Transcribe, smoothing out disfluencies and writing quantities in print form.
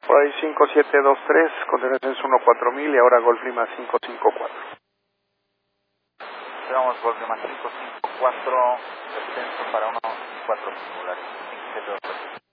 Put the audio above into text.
Por ahí 5723, contestación 14000 y ahora Golf Lima 554. Esperamos Golf Lima 554, descenso para 1-4 singulares, 5723.